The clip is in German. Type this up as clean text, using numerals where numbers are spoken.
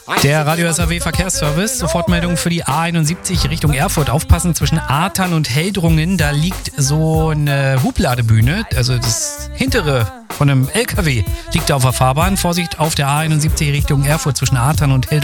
Der Radio SAW Verkehrsservice, Sofortmeldung für die A71 Richtung Erfurt. Aufpassen, zwischen Artern und Heldrungen, da liegt so eine Hubladebühne, also das hintere von einem LKW liegt da auf der Fahrbahn. Vorsicht auf der A71 Richtung Erfurt zwischen Artern und Heldrungen.